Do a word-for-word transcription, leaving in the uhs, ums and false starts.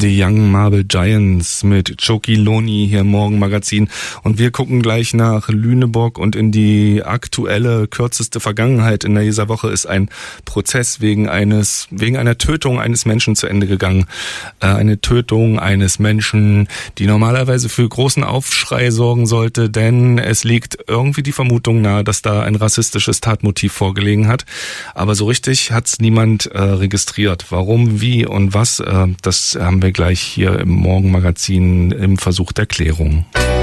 The Young Marble Giants mit Choki Loni hier im Morgenmagazin. Und wir gucken gleich nach Lüneburg und in die aktuelle, kürzeste Vergangenheit. In dieser Woche ist ein Prozess wegen eines, wegen einer Tötung eines Menschen zu Ende gegangen. Äh, eine Tötung eines Menschen, die normalerweise für großen Aufschrei sorgen sollte, denn es liegt irgendwie die Vermutung nahe, dass da ein rassistisches Tatmotiv vorgelegen hat. Aber so richtig hat's niemand äh, registriert. Warum, wie und was, äh, das haben wir gleich hier im Morgenmagazin im Versuch der Klärung.